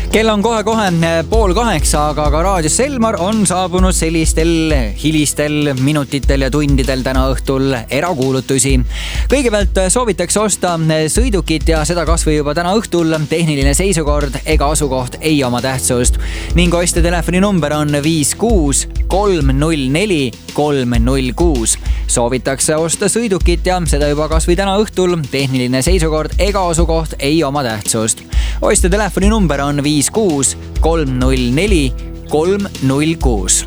Kell on kohe-kohe 7:30, aga ka raadios Elmar on saabunud sellistel hilistel minutitel ja tundidel täna õhtul erakuulutusi. Kõigepealt soovitakse osta sõidukit ja seda kasvõi juba täna õhtul. Tehniline seisukord ega asukoht ei oma tähtsust ning ostja telefoni number on 56 304 306. Soovitakse osta sõidukit ja seda juba kasvõi täna õhtul. Tehniline seisukord ega asukoht ei oma tähtsust. Ostja telefoni number on 56 304 306.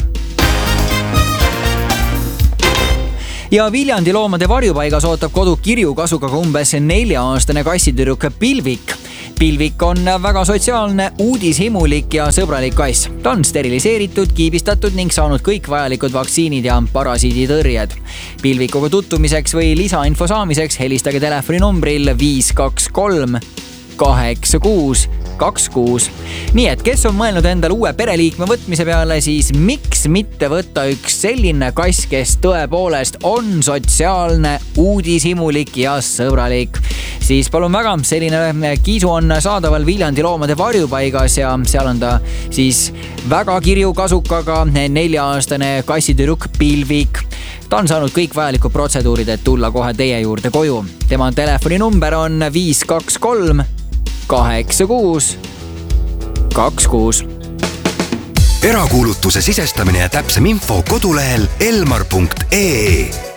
Ja Viljandi loomade varjupaigas ootab kodu kirju kasukaga umbes 4-aastane kassitüdruk Pilvik. Pilvik on väga sotsiaalne, uudishimulik ja sõbralik kass. Ta on steriliseeritud, kiibistatud ning saanud kõik vajalikud vaktsiinid ja parasiiditõrjed. Pilvikuga tutvumiseks või lisainfo saamiseks helistage telefoni numbril 523 86 26. Nii et kes on mõelnud endale uue pereliikme võtmise peale, siis miks mitte võtta üks selline kass, kes tõepoolest on sotsiaalne, uudishimulik ja sõbralik. Siis palun väga, selline kiisu on saadaval Viljandi loomade varjupaigas ja seal on ta siis väga kirju kasukaga 4-aastane kassitüdruk Pilvik. Ta on saanud kõik vajalikud protseduurid, et tulla kohe teie juurde koju. Tema telefoni number on 523 86 26. Erakuulutuse sisestamine ja täpsem info kodulehel elmar.ee.